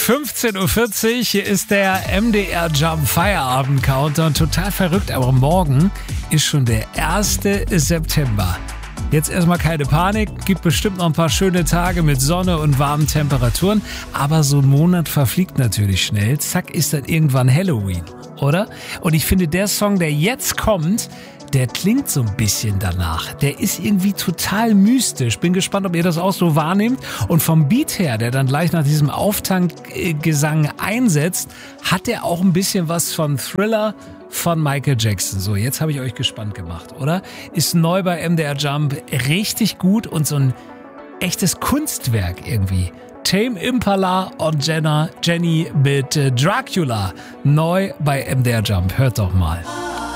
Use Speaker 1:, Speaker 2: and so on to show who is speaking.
Speaker 1: 15.40 Uhr, hier ist der MDR Jump Feierabend Countdown. Total verrückt, aber morgen ist schon der 1. September. Jetzt erstmal keine Panik, gibt bestimmt noch ein paar schöne Tage mit Sonne und warmen Temperaturen. Aber so ein Monat verfliegt natürlich schnell. Zack, ist dann irgendwann Halloween, oder? Und ich finde, der Song, der jetzt kommt, der klingt so ein bisschen danach. Der ist irgendwie total mystisch. Bin gespannt, ob ihr das auch so wahrnehmt. Und vom Beat her, der dann gleich nach diesem Auftankgesang einsetzt, hat der auch ein bisschen was von Thriller von Michael Jackson. So, jetzt habe ich euch gespannt gemacht, oder? Ist neu bei MDR Jump, richtig gut und so ein echtes Kunstwerk irgendwie. Tame Impala und Jenny mit Dracula. Neu bei MDR Jump. Hört doch mal.